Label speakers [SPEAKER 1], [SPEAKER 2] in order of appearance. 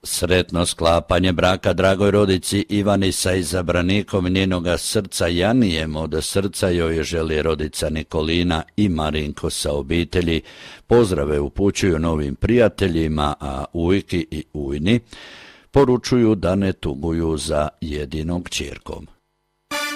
[SPEAKER 1] Sretno sklapanje braka dragoj rodici Ivani sa izabranikom njenoga srca Janijem, od srca joj želi rodica Nikolina i Marinko sa obitelji. Pozdrave upućuju novim prijateljima, a ujki i ujni poručuju da ne tuguju za jedinom kćerkom.